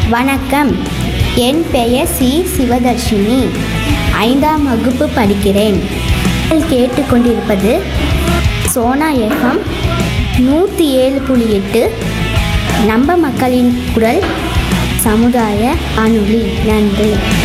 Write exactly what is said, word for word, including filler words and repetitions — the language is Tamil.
வணக்கம், என் பெயர் சி சிவதர்ஷினி. ஐந்தாம் வகுப்பு படிக்கிறேன். நீங்கள் கேட்டுக்கொண்டிருப்பது சோனா எஃப்எம் நூற்றி ஏழு புள்ளி எட்டு, நம்ம மக்களின் குரல், சமுதாய வானொலி. நன்றி.